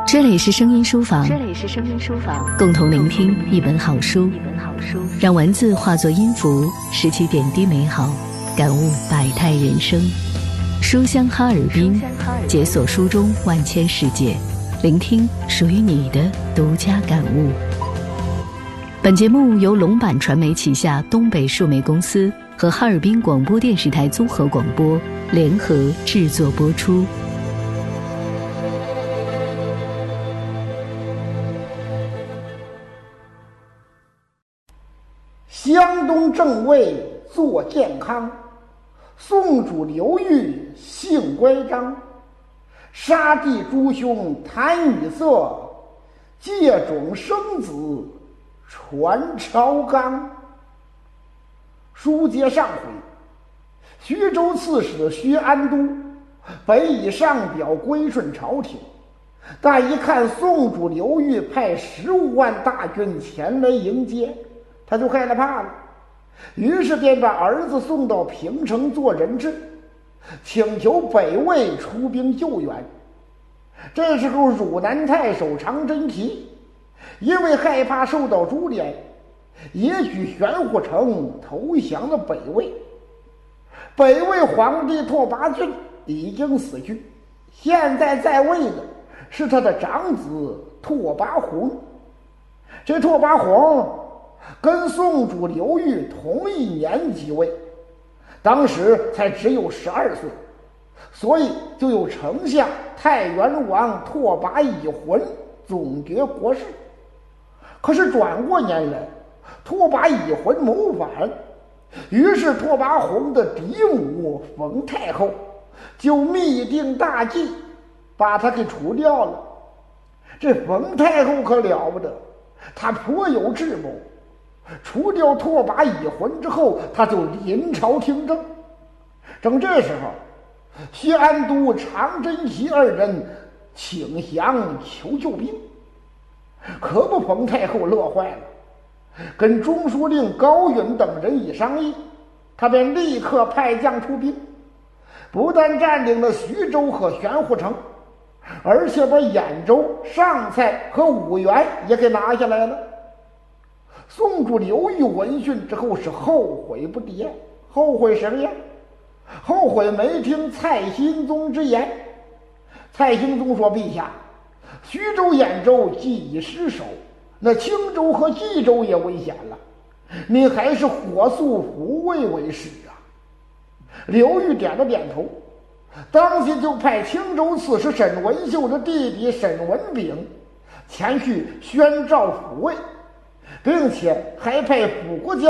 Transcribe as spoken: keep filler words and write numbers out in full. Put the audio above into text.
这里是声音书房， 这里是声音书房， 共同聆听一本好书， 一本好书， 让文字化作音符，拾起点滴美好，感悟百态人生。书香哈尔滨，解锁书中万千世界，聆听属于你的独家感悟。本节目由龙版传媒旗下东北数媒公司和哈尔滨广播电视台综合广播联合制作播出。 湘东正位做健康，宋主刘裕性乖张，杀弟诸兄谈女色，借种生子传朝纲。书接上回，徐州刺史徐安都本已上表归顺朝廷，但一看宋主刘裕派十五万大军前来迎接，他就害了怕了，于是便把儿子送到平城做人质，请求北魏出兵救援。这时候汝南太守常真齐因为害怕受到株连，也许玄护城投降了北魏。北魏皇帝拓跋浚已经死去，现在在位的是他的长子拓跋宏。这拓跋宏跟宋主刘裕同一年即位，当时才只有十二岁，所以就有丞相太原王拓跋乙浑总决国事。可是转过年来，拓跋乙浑谋反，于是拓跋宏的嫡母冯太后就密定大计，把他给除掉了。这冯太后可了不得，她颇有智谋。除掉拓跋乙浑之后，他就临朝听政。正这时候，徐安都、常真齐二人请降求救兵，可不冯太后乐坏了，跟中书令高允等人一商议，他便立刻派将出兵，不但占领了徐州和玄护城，而且把兖州、上蔡和五原也给拿下来了。宋主刘裕闻讯之后是后悔不迭，后悔什么呀？后悔没听蔡兴宗之言。蔡兴宗说：“陛下，徐州、兖州既已失守，那青州和冀州也危险了，你还是火速复魏为是啊。”刘裕点了点头，当即就派青州刺史沈文秀的弟弟沈文炳前去宣召抚慰，并且还派辅国将